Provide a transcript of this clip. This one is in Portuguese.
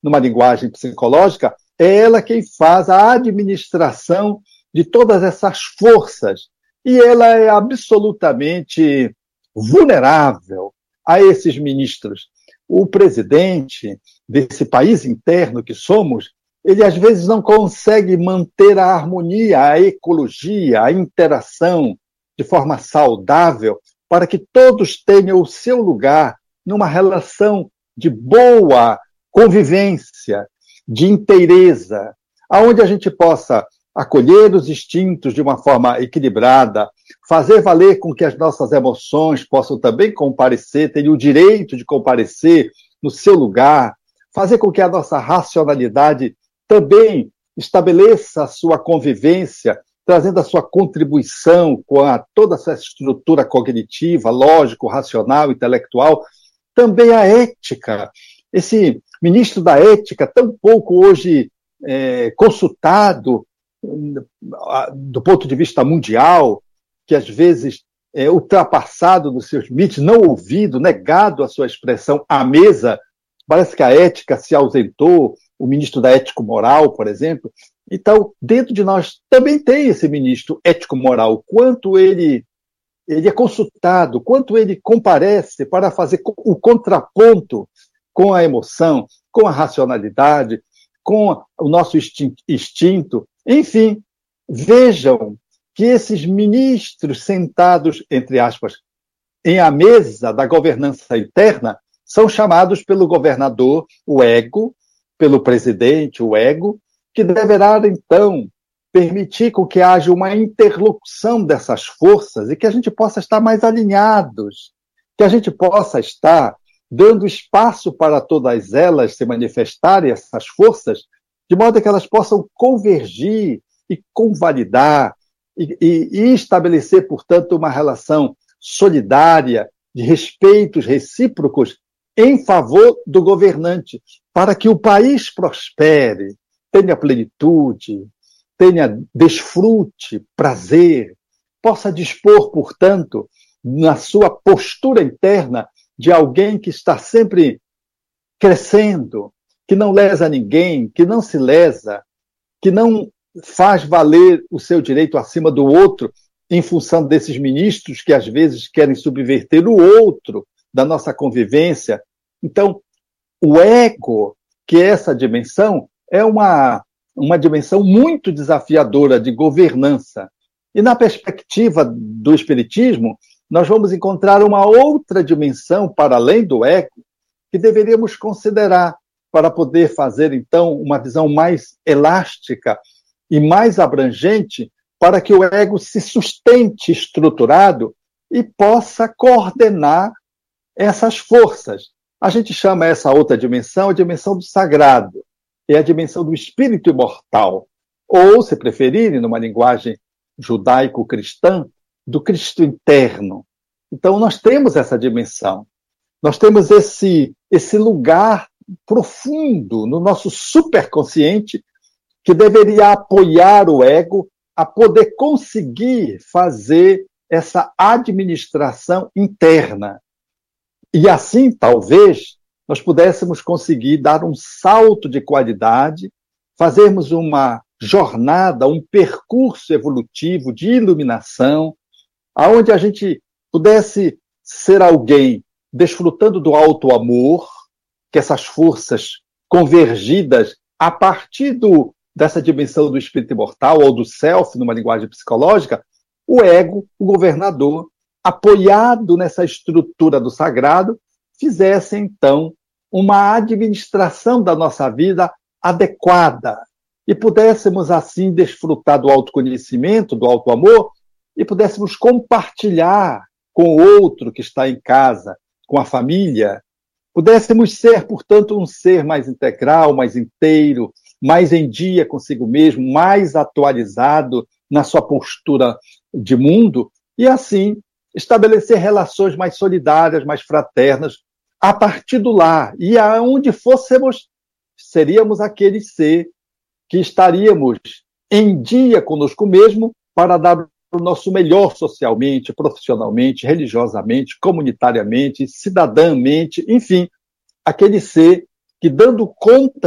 numa linguagem psicológica, é ela quem faz a administração de todas essas forças. E ela é absolutamente vulnerável a esses ministros. O presidente desse país interno que somos, ele às vezes não consegue manter a harmonia, a ecologia, a interação de forma saudável para que todos tenham o seu lugar numa relação de boa convivência, de inteireza, aonde a gente possa acolher os instintos de uma forma equilibrada, fazer valer com que as nossas emoções possam também comparecer, tenham o direito de comparecer no seu lugar, fazer com que a nossa racionalidade também estabeleça a sua convivência, trazendo a sua contribuição com toda essa estrutura cognitiva, lógico, racional, intelectual, também a ética. Esse ministro da ética, tão pouco hoje consultado do ponto de vista mundial, que às vezes é ultrapassado nos seus limites, não ouvido, negado a sua expressão à mesa, parece que a ética se ausentou, o ministro da ético-moral, por exemplo. Então, dentro de nós também tem esse ministro ético-moral, quanto ele é consultado, quanto ele comparece para fazer o contraponto com a emoção, com a racionalidade, com o nosso instinto. Enfim, vejam que esses ministros sentados, entre aspas, em a mesa da governança interna, são chamados pelo governador, o ego, pelo presidente, o ego, que deverá, então, permitir com que haja uma interlocução dessas forças e que a gente possa estar mais alinhados, que a gente possa estar dando espaço para todas elas se manifestarem, essas forças, de modo que elas possam convergir e convalidar e estabelecer, portanto, uma relação solidária, de respeitos recíprocos em favor do governante, para que o país prospere, tenha plenitude, tenha desfrute, prazer, possa dispor, portanto, na sua postura interna de alguém que está sempre crescendo, que não lesa ninguém, que não se lesa, que não faz valer o seu direito acima do outro em função desses ministros que às vezes querem subverter o outro da nossa convivência. Então, o ego, que é essa dimensão, é uma dimensão muito desafiadora de governança. E na perspectiva do Espiritismo, nós vamos encontrar uma outra dimensão, para além do ego, que deveríamos considerar para poder fazer, então, uma visão mais elástica e mais abrangente, para que o ego se sustente estruturado e possa coordenar essas forças. A gente chama essa outra dimensão a dimensão do sagrado, é a dimensão do espírito imortal, ou, se preferirem, numa linguagem judaico-cristã, do Cristo interno. Então, nós temos essa dimensão, nós temos esse lugar profundo no nosso superconsciente que deveria apoiar o ego a poder conseguir fazer essa administração interna. E assim, talvez, nós pudéssemos conseguir dar um salto de qualidade, fazermos uma jornada, um percurso evolutivo de iluminação, aonde a gente pudesse ser alguém desfrutando do alto amor, que essas forças convergidas a partir dessa dimensão do espírito imortal ou do self, numa linguagem psicológica, o ego, o governador, apoiado nessa estrutura do sagrado, fizesse, então, uma administração da nossa vida adequada e pudéssemos, assim, desfrutar do autoconhecimento, do auto-amor e pudéssemos compartilhar com o outro que está em casa, com a família, pudéssemos ser, portanto, um ser mais integral, mais inteiro, mais em dia consigo mesmo, mais atualizado na sua postura de mundo e, assim, estabelecer relações mais solidárias, mais fraternas, a partir do lar. E aonde fôssemos, seríamos aquele ser que estaríamos em dia conosco mesmo para dar o nosso melhor socialmente, profissionalmente, religiosamente, comunitariamente, cidadãmente, enfim, aquele ser que, dando conta